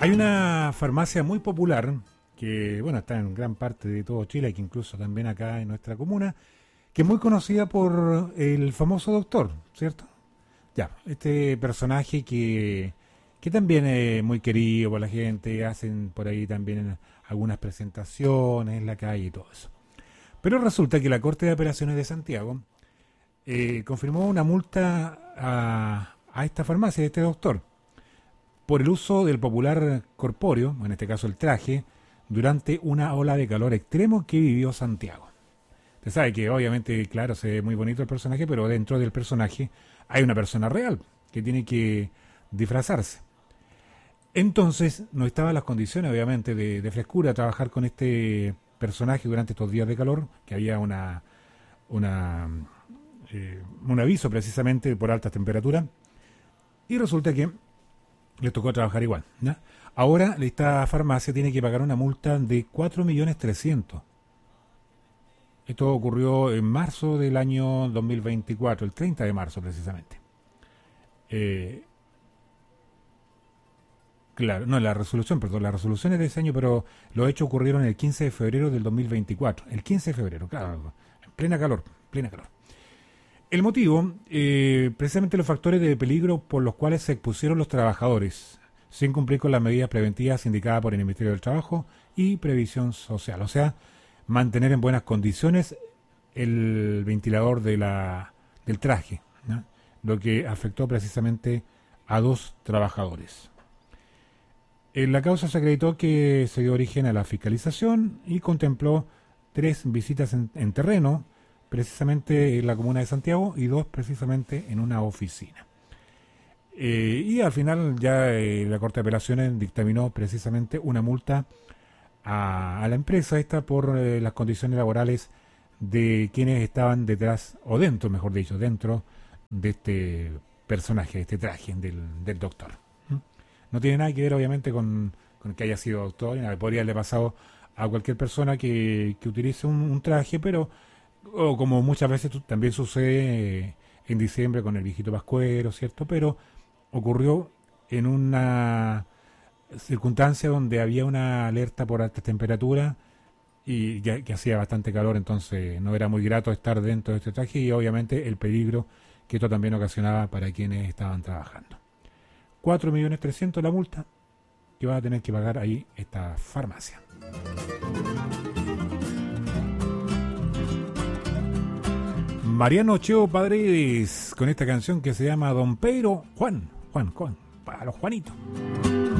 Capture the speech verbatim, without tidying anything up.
Hay una farmacia muy popular que, bueno, está en gran parte de todo Chile, que incluso también acá en nuestra comuna, que es muy conocida por el famoso doctor, ¿cierto? Ya, este personaje que, que también es muy querido por la gente, hacen por ahí también algunas presentaciones en la calle y todo eso. Pero resulta que la Corte de Apelaciones de Santiago eh, confirmó una multa a, a esta farmacia, a este doctor, por el uso del popular corpóreo, en este caso el traje, durante una ola de calor extremo que vivió Santiago. Usted sabe que obviamente, claro, se ve muy bonito el personaje, pero dentro del personaje hay una persona real que tiene que disfrazarse. Entonces, no estaban las condiciones, obviamente, de, de frescura trabajar con este personaje durante estos días de calor, que había una, una eh, un aviso precisamente por altas temperaturas, y resulta que les tocó trabajar igual, ¿ya? Ahora esta farmacia tiene que pagar una multa de cuatro millones trescientos mil. Esto ocurrió en marzo del año dos mil veinticuatro, el treinta de marzo precisamente. Eh, claro, no, la resolución, perdón, la resolución es de ese año, pero los hechos ocurrieron el quince de febrero del dos mil veinticuatro. El quince de febrero, claro, en plena calor, plena calor. El motivo, eh, precisamente los factores de peligro por los cuales se expusieron los trabajadores, sin cumplir con las medidas preventivas indicadas por el Ministerio del Trabajo y Previsión Social. O sea, mantener en buenas condiciones el ventilador de la, del traje, ¿no? Lo que afectó precisamente a dos trabajadores. En la causa se acreditó que se dio origen a la fiscalización y contempló tres visitas en, en terreno, precisamente en la comuna de Santiago, y dos precisamente en una oficina. Eh, y al final ya eh, la Corte de Apelaciones dictaminó precisamente una multa a, a la empresa esta por eh, las condiciones laborales de quienes estaban detrás, o dentro, mejor dicho, dentro de este personaje, de este traje del, del doctor. ¿Mm? No tiene nada que ver obviamente con, con que haya sido doctor, nada, podría haberle pasado a cualquier persona que, que utilice un, un traje, pero o como muchas veces también sucede eh, en diciembre con el viejito pascuero, ¿cierto? Pero ocurrió en una circunstancia donde había una alerta por altas temperaturas y que, que hacía bastante calor, entonces no era muy grato estar dentro de este traje y obviamente el peligro que esto también ocasionaba para quienes estaban trabajando. cuatro millones trescientos la multa que va a tener que pagar ahí esta farmacia. Mariano Cheo Padredes con esta canción que se llama Don Pedro Juan, Juan, Juan, para los Juanitos.